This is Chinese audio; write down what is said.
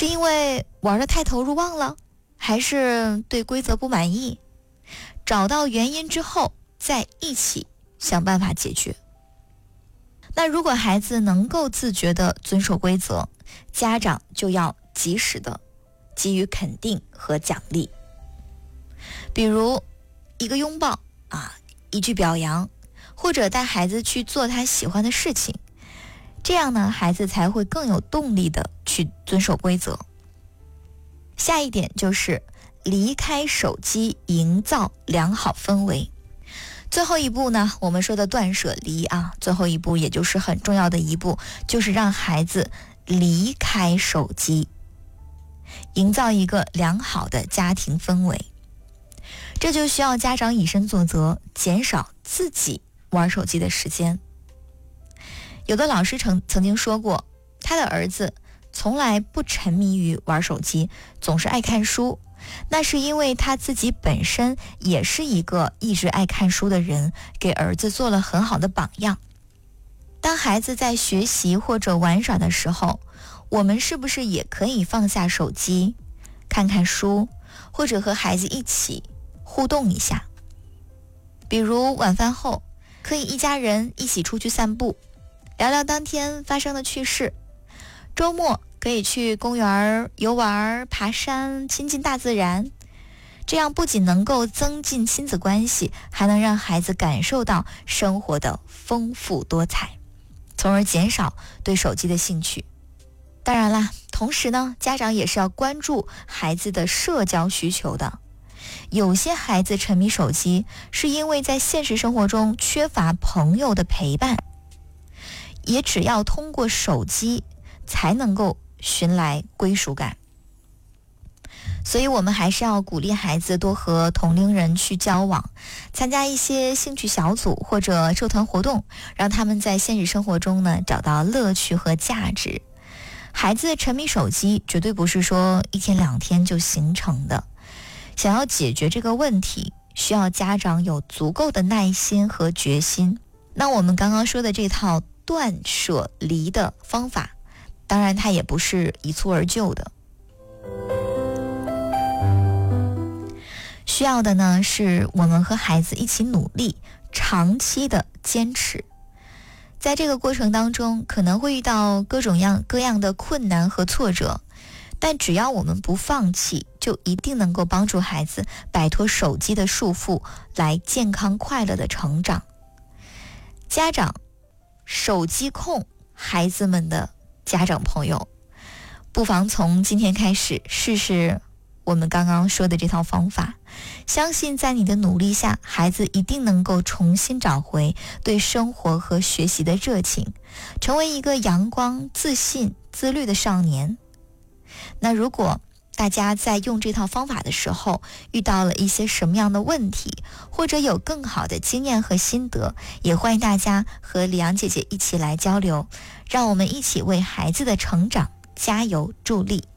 是因为玩得太投入忘了，还是对规则不满意？找到原因之后，再一起想办法解决。那如果孩子能够自觉地遵守规则，家长就要及时的给予肯定和奖励。比如一个拥抱一句表扬，或者带孩子去做他喜欢的事情，这样呢，孩子才会更有动力的去遵守规则。下一点就是离开手机，营造良好氛围。最后一步呢，我们说的断舍离最后一步也就是很重要的一步，就是让孩子离开手机，营造一个良好的家庭氛围。这就需要家长以身作则，减少自己玩手机的时间。有的老师曾经说过，他的儿子从来不沉迷于玩手机，总是爱看书。那是因为他自己本身也是一个一直爱看书的人，给儿子做了很好的榜样。当孩子在学习或者玩耍的时候，我们是不是也可以放下手机，看看书，或者和孩子一起互动一下？比如晚饭后，可以一家人一起出去散步，聊聊当天发生的趣事。周末可以去公园游玩、爬山，亲近大自然。这样不仅能够增进亲子关系，还能让孩子感受到生活的丰富多彩，从而减少对手机的兴趣。当然啦，同时呢，家长也是要关注孩子的社交需求的。有些孩子沉迷手机，是因为在现实生活中缺乏朋友的陪伴，也只要通过手机才能够寻来归属感。所以我们还是要鼓励孩子多和同龄人去交往，参加一些兴趣小组或者社团活动，让他们在现实生活中呢找到乐趣和价值。孩子沉迷手机绝对不是说一天两天就形成的，想要解决这个问题，需要家长有足够的耐心和决心。那我们刚刚说的这套断舍离的方法，当然它也不是一蹴而就的，需要的呢是我们和孩子一起努力，长期的坚持。在这个过程当中，可能会遇到各样的困难和挫折，但只要我们不放弃，就一定能够帮助孩子摆脱手机的束缚，来健康快乐的成长。家长手机控孩子们的家长朋友，不妨从今天开始试试我们刚刚说的这套方法，相信在你的努力下，孩子一定能够重新找回对生活和学习的热情，成为一个阳光、自信、自律的少年。那如果大家在用这套方法的时候遇到了一些什么样的问题，或者有更好的经验和心得，也欢迎大家和李阳姐姐一起来交流，让我们一起为孩子的成长加油助力。